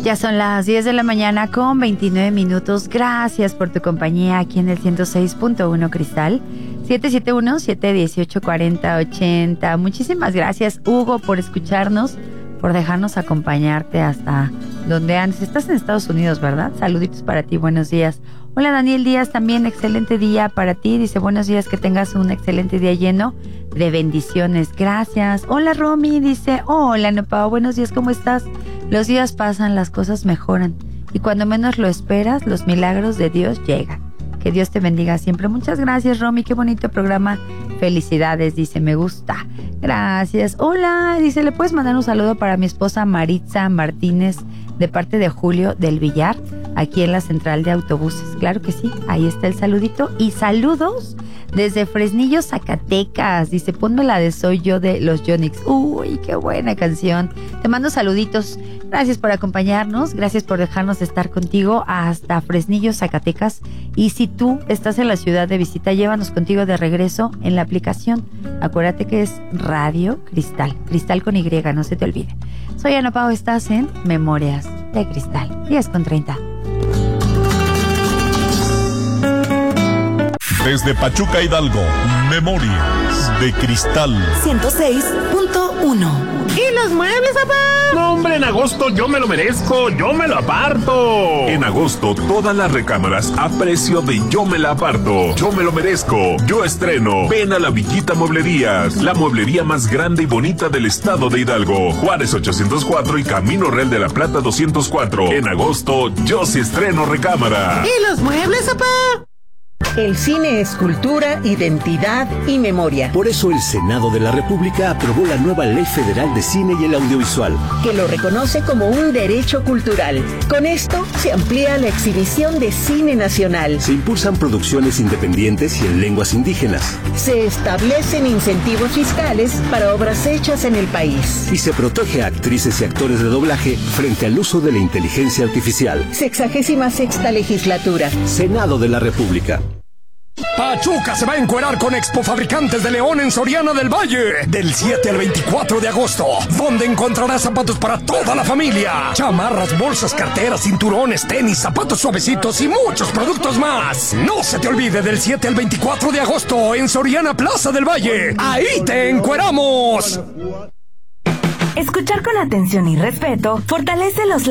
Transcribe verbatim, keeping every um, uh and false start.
Ya son las diez de la mañana con veintinueve minutos. Gracias por tu compañía aquí en el ciento seis punto uno Cristal. siete siete uno, siete uno ocho, cuatro cero ocho cero. Muchísimas gracias, Hugo, por escucharnos, por dejarnos acompañarte hasta donde antes. Estás en Estados Unidos, ¿verdad? Saluditos para ti, buenos días. Hola, Daniel Díaz, también excelente día para ti. Dice, buenos días, que tengas un excelente día lleno de bendiciones. Gracias. Hola, Romy, dice, hola, Nopao, buenos días, ¿cómo estás? Los días pasan, las cosas mejoran y cuando menos lo esperas, los milagros de Dios llegan. Que Dios te bendiga siempre. Muchas gracias, Romy, qué bonito programa. Felicidades, dice, me gusta. Gracias. Hola, dice, ¿le puedes mandar un saludo para mi esposa Maritza Martínez de parte de Julio del Villar, aquí en la central de autobuses? Claro que sí, ahí está el saludito. Y saludos desde Fresnillo, Zacatecas. Dice, ponme la de Soy Yo de los Yonix. Uy, qué buena canción. Te mando saluditos. Gracias por acompañarnos. Gracias por dejarnos estar contigo hasta Fresnillo, Zacatecas. Y si tú estás en la ciudad de visita, llévanos contigo de regreso en la aplicación. Acuérdate que es Radio Cristal. Cristal con Y, no se te olvide. Soy Ana Pao, estás en Memorias de Cristal. diez con treinta. Desde Pachuca, Hidalgo, Memorias de Cristal. ciento seis punto uno. ¿Y los muebles, papá? No, hombre, en agosto yo me lo merezco, yo me lo aparto. En agosto, todas las recámaras a precio de yo me la aparto. Yo me lo merezco, yo estreno. Ven a la Villita Mueblerías, la mueblería más grande y bonita del estado de Hidalgo. Juárez ochocientos cuatro y Camino Real de la Plata doscientos cuatro. En agosto, yo sí estreno recámara. ¿Y los muebles, papá? El cine es cultura, identidad y memoria. Por eso el Senado de la República aprobó la nueva Ley Federal de Cine y el Audiovisual, que lo reconoce como un derecho cultural. Con esto se amplía la exhibición de cine nacional. Se impulsan producciones independientes y en lenguas indígenas. Se establecen incentivos fiscales para obras hechas en el país. Y se protege a actrices y actores de doblaje frente al uso de la inteligencia artificial. Sexagésima sexta legislatura. Senado de la República. Pachuca se va a encuerar con Expo Fabricantes de León en Soriana del Valle del siete al veinticuatro de agosto, donde encontrarás zapatos para toda la familia, chamarras, bolsas, carteras, cinturones, tenis, zapatos suavecitos y muchos productos más. No se te olvide, del siete al veinticuatro de agosto en Soriana Plaza del Valle. ¡Ahí te encueramos! Escuchar con atención y respeto fortalece los